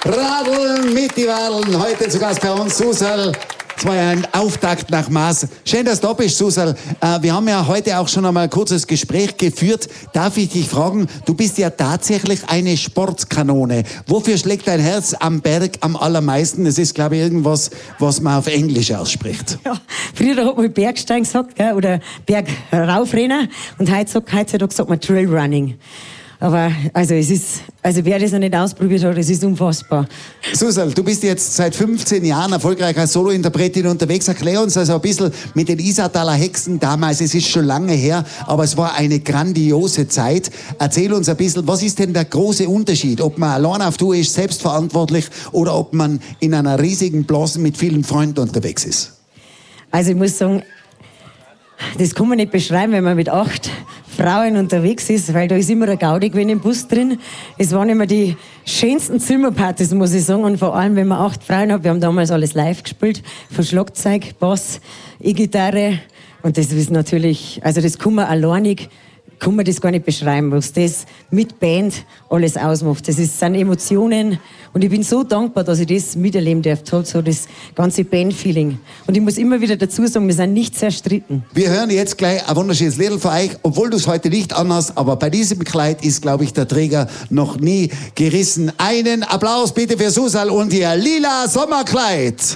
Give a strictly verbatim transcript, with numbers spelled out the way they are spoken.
Radeln mit die Wadeln. Heute zu Gast bei uns Susal. Es war ja ein Auftakt nach Maß. Schön, dass du da bist, Susal. Äh, wir haben ja heute auch schon einmal ein kurzes Gespräch geführt. Darf ich dich fragen, du bist ja tatsächlich eine Sportskanone. Wofür schlägt dein Herz am Berg am allermeisten? Das ist, glaube ich, irgendwas, was man auf Englisch ausspricht. Ja, früher hat man Bergsteigen gesagt, gell, oder Bergraufrennen. Und heutzutage, heutzutage sagt man Trailrunning. Aber also es ist, also wer das noch nicht ausprobiert hat, es ist unfassbar. Susal, du bist jetzt seit fünfzehn Jahren erfolgreich als Solointerpretin unterwegs. Erklär uns also ein bisschen mit den Isartaler Hexen damals. Es ist schon lange her, aber es war eine grandiose Zeit. Erzähl uns ein bisschen, was ist denn der große Unterschied? Ob man allein auf Tour ist, selbstverantwortlich, oder ob man in einer riesigen Blase mit vielen Freunden unterwegs ist? Also ich muss sagen, das kann man nicht beschreiben, wenn man mit acht Frauen unterwegs ist, weil da ist immer ein Gaudi gewesen im Bus drin. Es waren immer die schönsten Zimmerpartys, muss ich sagen. Und vor allem, wenn man acht Frauen hat, wir haben damals alles live gespielt, von Schlagzeug, Bass, E-Gitarre. Und das ist natürlich, also das kann man alleinig, kann man das gar nicht beschreiben, was das mit Band alles ausmacht. Das ist, sind Emotionen, und ich bin so dankbar, dass ich das miterleben darf, so das ganze Band-Feeling. Und ich muss immer wieder dazu sagen, wir sind nicht zerstritten. Wir hören jetzt gleich ein wunderschönes Lied von euch, obwohl du es heute nicht anhast, aber bei diesem Kleid ist, glaube ich, der Träger noch nie gerissen. Einen Applaus bitte für Susal und ihr lila Sommerkleid.